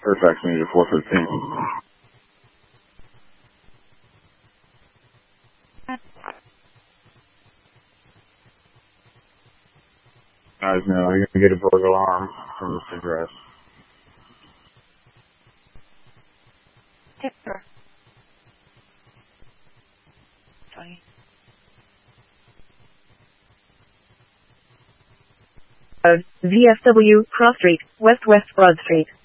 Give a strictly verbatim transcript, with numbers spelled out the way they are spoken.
Fairfax needed a four fifteen. Guys, no, you're gonna get a burglar alarm from this address. Tipper. Sorry. V F W, Cross Street, West West Broad Street.